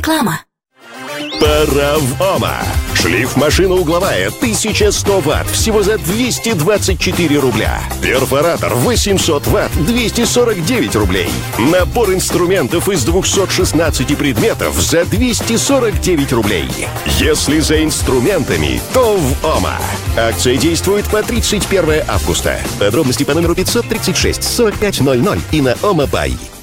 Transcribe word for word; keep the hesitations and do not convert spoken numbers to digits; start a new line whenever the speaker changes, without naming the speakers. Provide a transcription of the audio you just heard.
Реклама.
Пора в Ома. Шлифмашина угловая тысяча сто ватт всего за двести двадцать четыре рубля. Перфоратор восемьсот ватт двести сорок девять рублей. Набор инструментов из двухсот шестнадцати предметов за двести сорок девять рублей. Если за инструментами, то в Ома. Акция действует по тридцать первое августа. Подробности по номеру пятьсот тридцать шесть сорок пять ноль ноль и на Ома Бай.